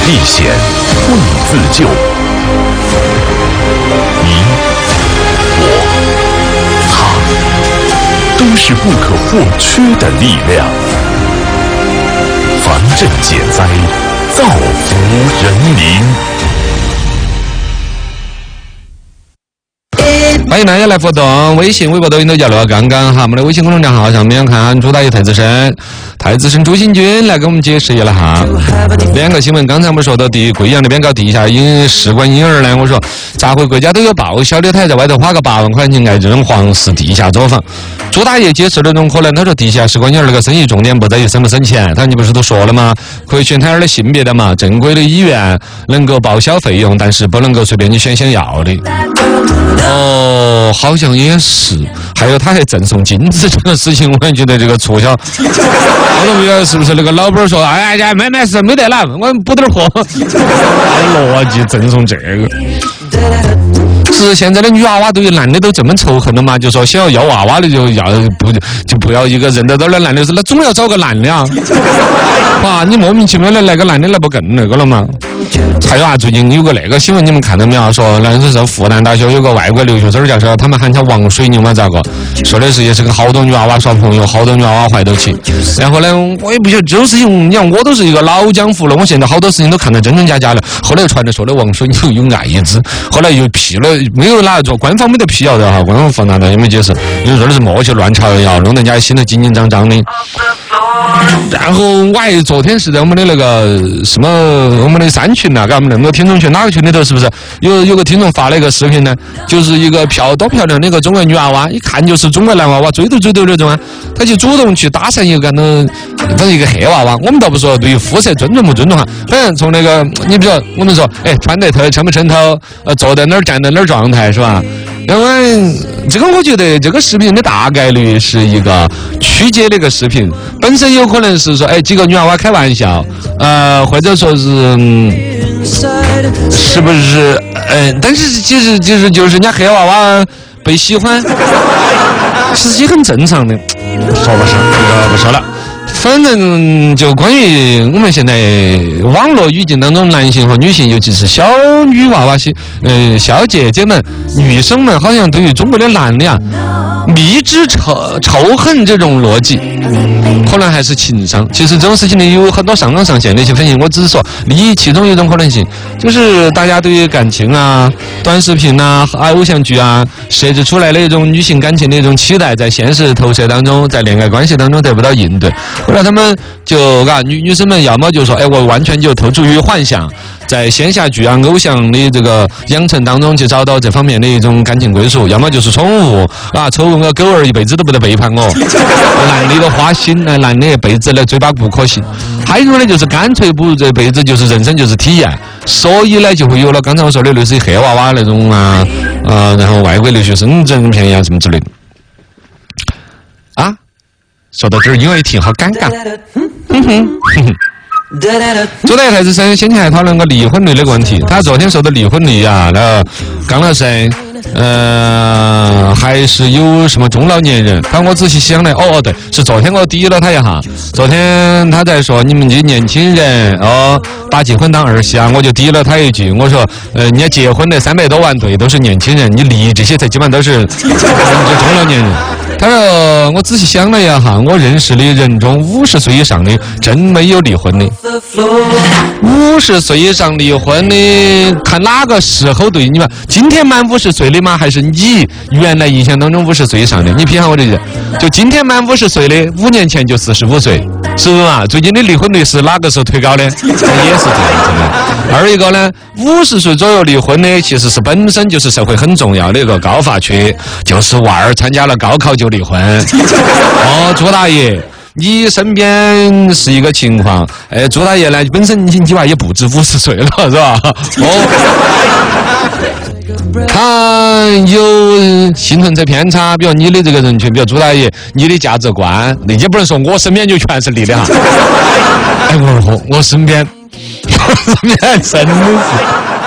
历险，为自救。你、我、他，都是不可或缺的力量。防震减灾，造福人民。 欢迎大家来互动，微信、微博、抖音都叫罗刚刚哈。我们的微信公众号上面看朱大爷太子参朱新军来给我们解释一下哈。两个新闻，刚才我们说到贵阳那边搞地下试管婴儿呢，我说咋会国家都有报销的，他在外头花个8万块钱来这种皇室地下作坊。朱大爷解释那种可能，他说地下试管婴儿那个生意重点不在于省不省钱，他说你不是都说了吗？可以选胎儿的性别的嘛，正规的医院能够报销费用，但是不能够随便你选想要的。哦，好像也是。还有他还赠送金子这个事情，我也觉得这个促销，我都不晓得是不是那个老板说，哎呀，没事，没得了，我补点货，逻辑赠送这个。是现在的女娃娃对于男的都这么仇恨的嘛？就说想要娃娃的就不要一个认得到的男的，那总要找个男的啊！哇，你莫名其妙的来个男的，那不更那个了吗？还有啊，最近有个那个新闻你们看到没有？说那是复旦大学有个外国留学生叫说他们喊他王水牛嘛，咋个？说的是也是跟好多女娃娃耍朋友，好多女娃娃怀到起。然后呢，我也不晓得这种事情，你看我都是一个老江湖了，我现在好多事情都看得真真假假了。后来又传的说的王水牛有艾滋，后来又辟了，没有哪做官方没得辟谣的哈，官方复旦大学没解释，因为说的是莫去乱抄谣，弄得人家心里紧紧张张的。然后我还昨天是在我们的那个什么我们的3群啊，给我们那么多听众群，哪个群里头是不是有个听众发了一个视频呢？就是一个多漂亮的一个中国女娃娃，一看就是中国男娃娃，追都那种啊，他就主动去搭讪一个反正一个黑娃娃。我们倒不说对于肤色尊重不尊重哈，反正从那个你比如说我们说，哎，穿得头衬不衬头，坐在哪儿站在哪儿状态是吧？因为这个我觉得这个视频的大概率是一个曲解的一个视频，本身有可能是说几个女娃娃开玩笑，或者说是不是但是其实就是人家黑娃娃被喜欢，其实也很正常的。说不是这个不说了。反正就关于我们现在网络语境当中，男性和女性，尤其是小女娃娃小姐姐们、女生们，好像对于中国的男的啊，迷之仇恨这种逻辑，可能还是情商。其实这种事情呢，有很多上纲上线的一些分析，我只是说其中一种可能性，就是大家对于感情啊、短视频啊、偶像剧啊设置出来的一种女性感情的一种期待，在现实投射当中，在恋爱关系当中得不到应对。后来他们就女生们要么就说，我完全就投注于幻想，在仙侠剧啊、偶像的这个养成当中去找到这方面的一种感情归属；要么就是宠物啊，宠物个狗儿一辈子都不得背叛我，男的都花心，男的一辈子的嘴巴不可信。还有一种呢，就是干脆不如这辈子就是人生就是体验，所以呢就会有了刚才我说的类似于黑娃娃那种然后外国留学生这种便宜啊什么之类的。说到这儿，因为挺好尴尬。朱大爷太子先前还讨论过离婚率的问题，他昨天说的离婚率啊，那刚了噻，还是有什么中老年人。但我仔细想来，对，是昨天我抵了他一下。昨天他在说你们这年轻人把结婚当儿戏啊，我就抵了他一句，我说人家结婚的300多万对都是年轻人，你离这些才基本都是中老年人。他说我仔细想了一下，我认识的人中50岁以上的真没有离婚的。50岁以上离婚的，看哪个时候对你们？今天满50岁的吗？还是你原来印象当中50岁以上的？你批判我这人，就今天满50岁的，5年前就45岁，是不是嘛？最近的离婚率是哪个时候推高的？也是这样子的。二一个呢，50岁左右离婚的，其实是本身就是社会很重要的一个高发区，就是娃儿参加了高考就离婚。朱大爷。你身边是一个情况，朱大爷呢，本身你娃也不止50岁了，是吧？他有幸存者偏差，比如你的这个人群，比如朱大爷，你的价值观，那也不能说我身边就全是你的哈。我身边真的是。